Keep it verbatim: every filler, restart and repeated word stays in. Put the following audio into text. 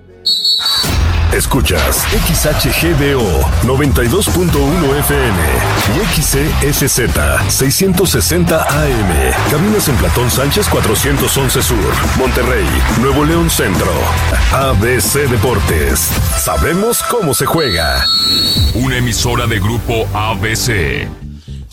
Escuchas X H G D O noventa y dos punto uno F M y X C S Z seiscientos sesenta A M. Cabinas en Platón Sánchez cuatrocientos once Sur, Monterrey, Nuevo León Centro. A B C Deportes. Sabemos cómo se juega. Una emisora de Grupo A B C.